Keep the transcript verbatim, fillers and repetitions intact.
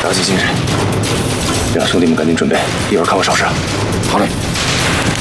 打起精神，让兄弟们赶紧准备，一会儿看我哨声。 好嘞。